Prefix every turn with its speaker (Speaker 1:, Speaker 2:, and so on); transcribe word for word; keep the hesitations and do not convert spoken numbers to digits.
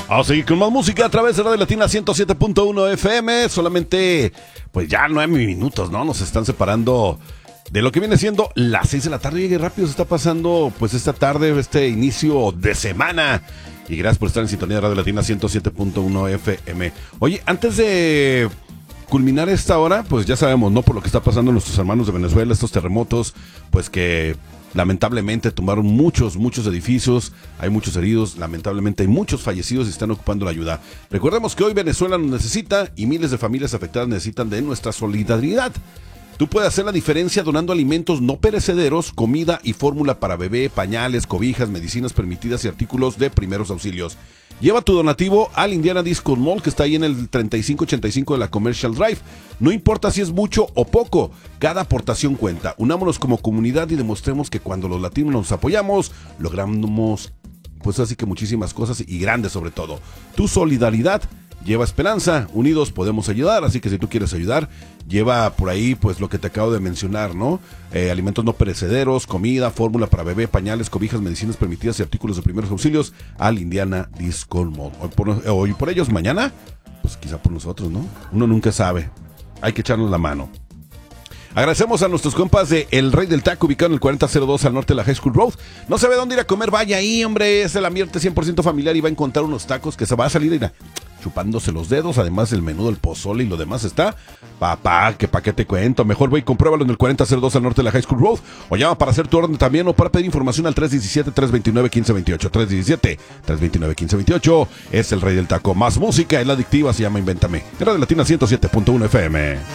Speaker 1: Vamos a seguir con más música a través de Radio Latina ciento siete punto uno F M. Solamente, pues ya nueve minutos, ¿no? Nos están separando de lo que viene siendo las seis de la tarde. Llegue rápido, se está pasando, pues esta tarde, este inicio de semana. Y gracias por estar en sintonía de Radio Latina ciento siete punto uno F M. Oye, antes de culminar esta hora, pues ya sabemos, ¿no? Por lo que está pasando en nuestros hermanos de Venezuela, estos terremotos, pues que lamentablemente tumbaron muchos, muchos edificios, hay muchos heridos, lamentablemente hay muchos fallecidos y están ocupando la ayuda. Recordemos que hoy Venezuela nos necesita y miles de familias afectadas necesitan de nuestra solidaridad. Tú puedes hacer la diferencia donando alimentos no perecederos, comida y fórmula para bebé, pañales, cobijas, medicinas permitidas y artículos de primeros auxilios. Lleva tu donativo al Indiana Disco Mall, que está ahí en el treinta y cinco ochenta y cinco de la Commercial Drive. No importa si es mucho o poco, cada aportación cuenta. Unámonos como comunidad y demostremos que cuando los latinos nos apoyamos, logramos, pues así que muchísimas cosas y grandes sobre todo. Tu solidaridad lleva esperanza, unidos podemos ayudar, así que si tú quieres ayudar, lleva por ahí pues lo que te acabo de mencionar, ¿no? Eh, alimentos no perecederos, comida, fórmula para bebé, pañales, cobijas, medicinas permitidas y artículos de primeros auxilios al Indiana Disco Mall. Hoy por, eh, hoy por ellos, mañana, pues quizá por nosotros, ¿no? Uno nunca sabe, hay que echarnos la mano. Agradecemos a nuestros compas de El Rey del Taco, ubicado en el cuarenta cero dos al norte de la High School Road. No sabe dónde ir a comer, vaya ahí, hombre, es el ambiente cien por ciento familiar y va a encontrar unos tacos que se va a salir, mira, chupándose los dedos, además el menú del pozole y lo demás está, papá, que pa' qué te cuento, mejor voy y compruébalo en el cuarenta cero dos al norte de la High School Road, o llama para hacer tu orden también, o para pedir información al tres uno siete, tres dos nueve, uno cinco dos ocho, tres uno siete, tres dos nueve, uno cinco dos ocho, es El Rey del Taco, más música, es la adictiva, se llama Invéntame, Radio Latina ciento siete punto uno F M.